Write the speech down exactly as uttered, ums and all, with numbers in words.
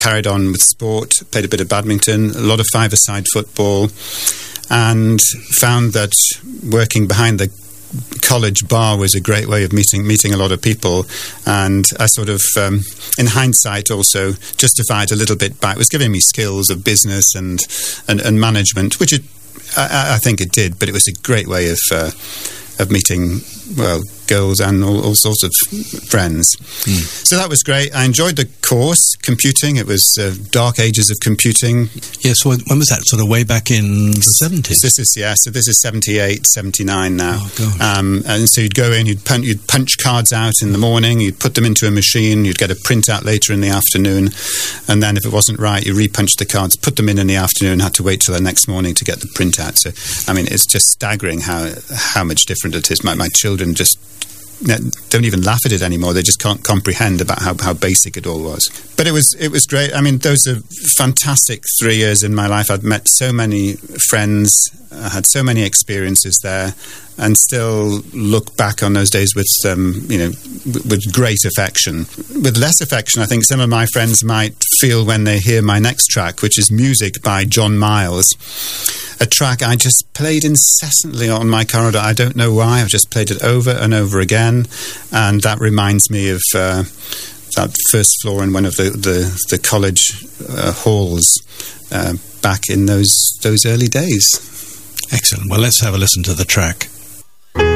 carried on with sport, played a bit of badminton, a lot of five-a-side football, and found that working behind the college bar was a great way of meeting meeting a lot of people. And I sort of, um, in hindsight, also justified a little bit by it was giving me skills of business and and, and management, which it, I, I think it did. But it was a great way of uh, of meeting, well, girls and all, all sorts of friends. Mm. So that was great. I enjoyed the course, computing. It was uh, dark ages of computing. Yes, well, when was that? Sort of way back in the seventies? This is, yeah, so this is seventy-eight, seventy-nine now. Oh, gosh. Um, and so you'd go in, you'd punch, you'd punch cards out in the morning, you'd put them into a machine, you'd get a printout later in the afternoon, and then if it wasn't right, you repunched the cards, put them in in the afternoon, had to wait till the next morning to get the printout. So, I mean, it's just staggering how how much different it is. My, my children just don't even laugh at it anymore. They just can't comprehend about how, how basic it all was. But it was it was great. I mean, those are fantastic three years in my life. I've met so many friends, I had so many experiences there, and still look back on those days with um, you know with great affection. With less affection, I think some of my friends might feel when they hear my next track, which is Music by John Miles. A track I just played incessantly on my corridor. I don't know why. I've just played it over and over again, and that reminds me of uh, that first floor in one of the the, the college uh, halls uh, back in those those early days. Excellent. Well, let's have a listen to the track.